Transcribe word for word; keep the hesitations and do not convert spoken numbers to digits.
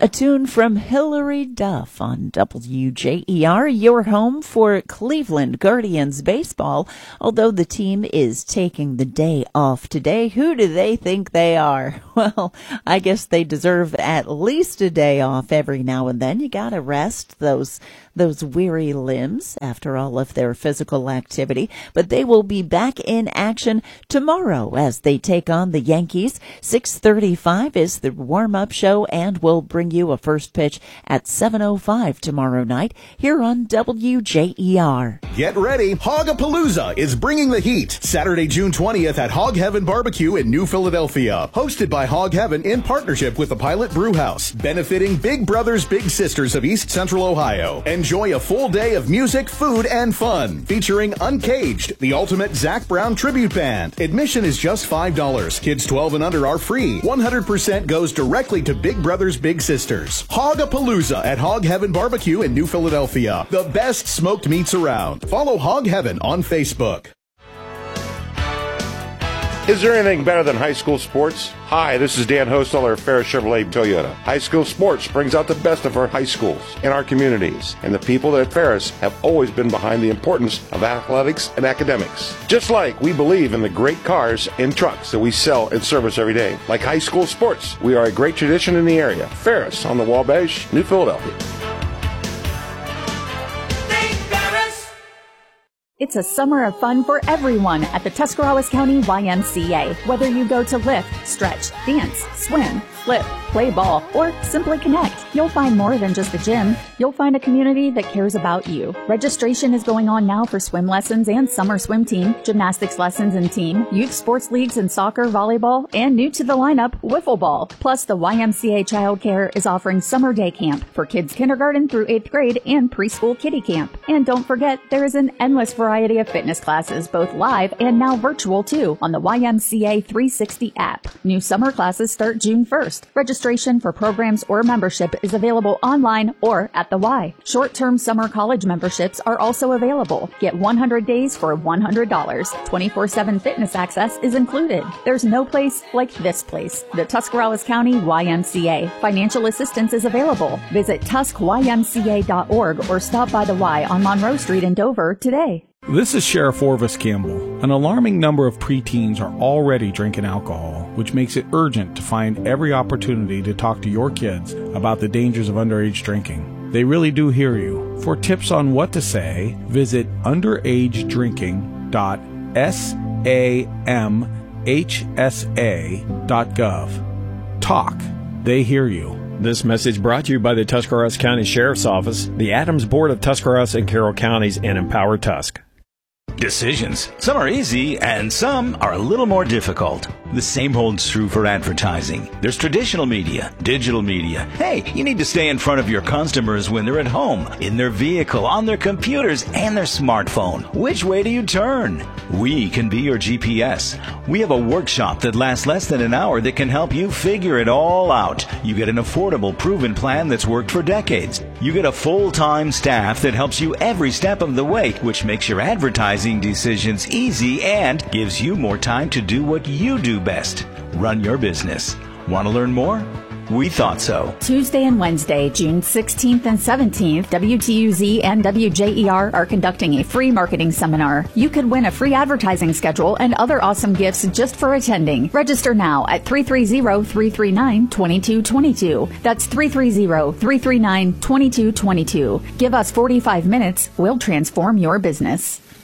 A tune from Hilary Duff on W J E R, your home for Cleveland Guardians baseball. Although the team is taking the day off today, who do they think they are? Well, I guess they deserve at least a day off every now and then. You gotta rest those those weary limbs after all of their physical activity. But they will be back in action tomorrow as they take on the Yankees. six thirty-five is the warm-up show, and we'll bring you a first pitch at seven oh five tomorrow night here on W J E R. Get ready. Hog-a-Palooza is bringing the heat. Saturday, June twentieth at Hog Heaven Barbecue in New Philadelphia. Hosted by Hog Heaven in partnership with the Pilot Brew House. Benefiting Big Brothers Big Sisters of East Central Ohio. Enjoy a full day of music, food, and fun. Featuring Uncaged, the ultimate Zac Brown tribute band. Admission is just five dollars. Kids twelve and under are free. one hundred percent goes directly to Big Brothers Big Sisters. Hog-a-Palooza at Hog Heaven Barbecue in New Philadelphia. The best smoked meats around. Follow Hog Heaven on Facebook. Is there anything better than high school sports? Hi, this is Dan Hosteller of Ferris Chevrolet Toyota. High school sports brings out the best of our high schools and our communities. And the people at Ferris have always been behind the importance of athletics and academics. Just like we believe in the great cars and trucks that we sell and service every day. Like high school sports, we are a great tradition in the area. Ferris on the Wabash, New Philadelphia. It's a summer of fun for everyone at the Tuscarawas County Y M C A. Whether you go to lift, stretch, dance, swim, flip, play ball, or simply connect, you'll find more than just a gym. You'll find a community that cares about you. Registration is going on now for swim lessons and summer swim team, gymnastics lessons and team, youth sports leagues in soccer, volleyball, and new to the lineup, wiffle ball. Plus, the Y M C A Child Care is offering summer day camp for kids kindergarten through eighth grade and preschool kiddie camp. And don't forget, there is an endless variety of fitness classes, both live and now virtual too, on the Y M C A three sixty app. New summer classes start June first. Registration for programs or membership is available online or at the Y. Short-term summer college memberships are also available. Get one hundred days for one hundred dollars. twenty-four seven fitness access is included. There's no place like this place, the Tuscarawas County Y M C A. Financial assistance is available. Visit tusk y m c a dot org or stop by the Y on Monroe Street in Dover today. This is Sheriff Orvis Campbell. An alarming number of preteens are already drinking alcohol, which makes it urgent to find every opportunity to talk to your kids about the dangers of underage drinking. They really do hear you. For tips on what to say, visit underage drinking dot samhsa dot gov. Talk. They hear you. This message brought to you by the Tuscarawas County Sheriff's Office, the Adams Board of Tuscarawas and Carroll Counties, and Empower Tusk. Decisions. Some are easy and some are a little more difficult. The same holds true for advertising. There's traditional media, digital media. Hey, you need to stay in front of your customers when they're at home, in their vehicle, on their computers, and their smartphone. Which way do you turn? We can be your G P S. We have a workshop that lasts less than an hour that can help you figure it all out. You get an affordable, proven plan that's worked for decades. You get a full-time staff that helps you every step of the way, which makes your advertising decisions easy and gives you more time to do what you do best. Run your business. Want to learn more? We thought so. Tuesday and Wednesday, June sixteenth and seventeenth, W T U Z and W J E R are conducting a free marketing seminar. You could win a free advertising schedule and other awesome gifts just for attending. Register now at three three zero, three three nine, two two two two. That's three three zero, three three nine, two two two two. Give us forty-five minutes. We'll transform your business.